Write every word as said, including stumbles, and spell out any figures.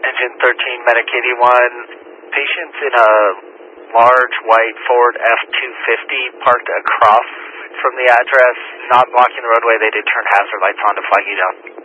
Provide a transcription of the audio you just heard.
Engine thirteen, Medic eighty-one. Patients in a large white Ford F two fifty parked across from the address, not blocking the roadway. They did turn hazard lights on to flag you down.